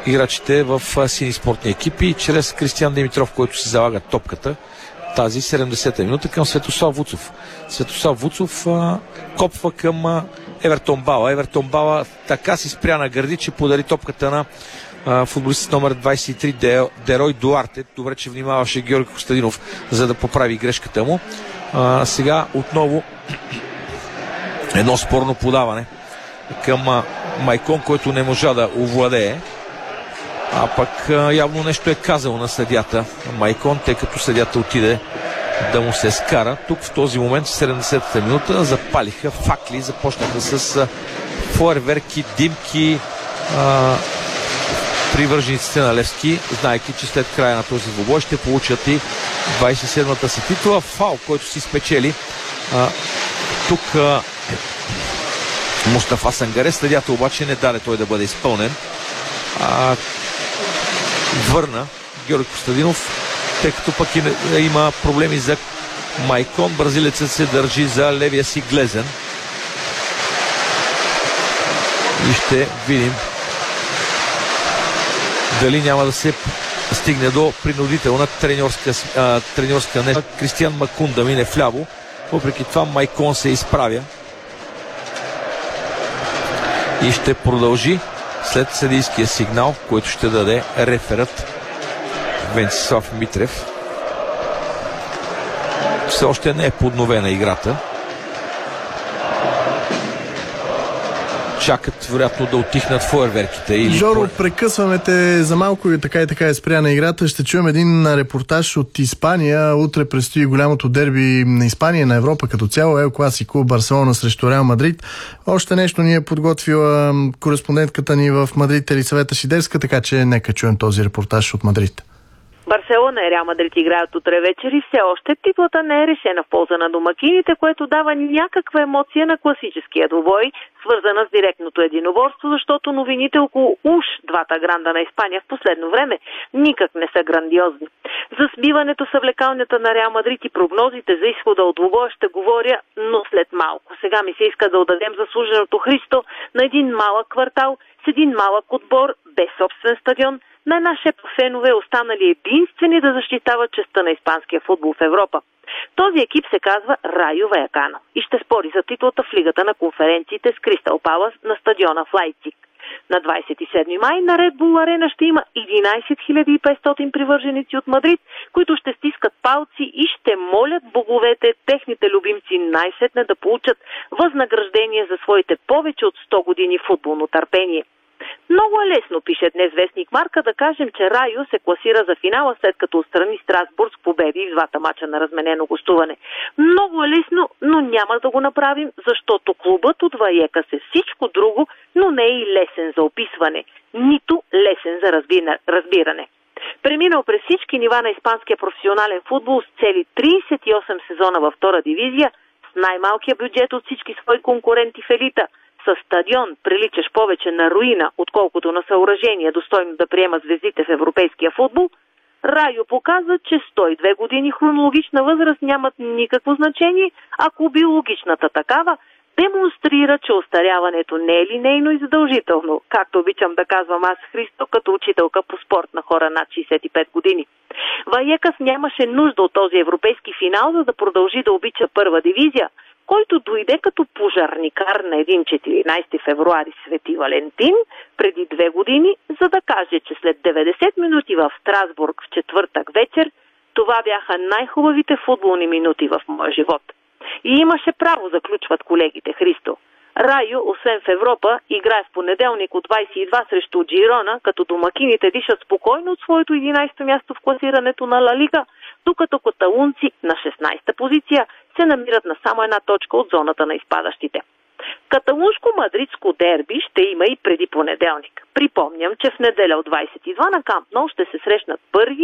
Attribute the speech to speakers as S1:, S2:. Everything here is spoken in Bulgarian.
S1: играчите в сини спортни екипи чрез Кристиян Димитров, който се залага топката тази 70-та минута към Светослав Вуцов. Светослав Вуцов копва към Евертон Бала. Евертон Бала така си спря на гърди, че подари топката на футболист номер 23 Дерой Дуарте. Добре, че внимаваше Георги Костадинов, за да поправи грешката му. Сега отново едно спорно подаване към Майкон, който не можа да овладее. А пък явно нещо е казал на съдията Майкон, тъй като съдията отиде да му се скара. Тук в този момент, 70-та минута, запалиха факли, започнаха с фойерверки, димки, привържениците на Левски, знаейки, че след края на този двубой ще получат и 27-та си титла. Фаул, който си спечели тук Мустафа Сангаре. Съдията обаче не даде той да бъде изпълнен. Върна Георги Костадинов, тъй като пък има проблеми за Майкон. Бразилецът се държи за левия си глезен. И ще видим дали няма да се стигне до принудителна треньорска не. Кристиян Макун да мине вляво. Въпреки това Майкон се изправя и ще продължи след съдийския сигнал, който ще даде реферът Венцислав Митрев. Все още не е подновена играта. Чакат вероятно да отихнат фойерверките.
S2: Жоро, прекъсваме те за малко и така е спряна играта. Ще чуем един репортаж от Испания. Утре предстои голямото дерби на Испания, на Европа като цяло. Ел Класико, Барселона срещу Реал Мадрид. Още нещо ни е подготвила кореспондентката ни в Мадрид, Елисавета Шидерска, така че нека чуем този репортаж от Мадрид.
S3: Барселона и Реал Мадрид играят утре вечер и все още титлата не е решена в полза на домакините, което дава някаква емоция на класическия двубой, свързана с директното единоборство, защото новините около уж двата гранда на Испания в последно време никак не са грандиозни. За сбиването с влекалнята на Реал Мадрид и прогнозите за изхода от двубоя ще говоря, но след малко. Сега ми се иска да отдадем заслуженото Христо на един малък квартал с един малък отбор, без собствен стадион, на една шепа фенове, останали единствени да защитават честта на испанския футбол в Европа. Този екип се казва Райо Ваякано и ще спори за титлата в Лигата на конференциите с Кристал Палас на стадиона в Лайпциг. На 27 май на Ред Бул Арена ще има 11 500 привърженици от Мадрид, които ще стискат палци и ще молят боговете, техните любимци най-сетне да получат възнаграждение за своите повече от 100 години футболно търпение. Много е лесно, пише днес вестник Марка, да кажем, че Райо се класира за финала, след като отстрани Страсбург с победи в двата мача на разменено гостуване. Много е лесно, но няма да го направим, защото клубът от Ваекас е всичко друго, но не е и лесен за описване, нито лесен за разбиране. Преминал през всички нива на испанския професионален футбол с цели 38 сезона във втора дивизия, с най-малкия бюджет от всички свои конкуренти в елита, с стадион, приличаш повече на руина, отколкото на съоръжение, достойно да приема звездите в европейския футбол, Райо показва, че 102 години хронологична възраст нямат никакво значение, ако биологичната такава демонстрира, че остаряването не е линейно и задължително, както обичам да казвам аз, Христо, като учителка по спорт на хора над 65 години. Ваекас нямаше нужда от този европейски финал, за да продължи да обича първа дивизия, който дойде като пожарникар на един 14 февруари Свети Валентин преди 2 години, за да каже, че след 90 минути в Страсбург в четвъртък вечер, това бяха най-хубавите футболни минути в моя живот. И имаше право, заключват колегите, Христо. Райо, освен в Европа, играе в понеделник от 22 срещу Джирона, като домакините дишат спокойно от своето 11-то място в класирането на Ла Лига, докато каталунци на 16-та позиция се намират на само една точка от зоната на изпадащите. Каталунско-мадридско дерби ще има и преди понеделник. Припомням, че в неделя от 22 на Камп Ноу ще се срещнат първи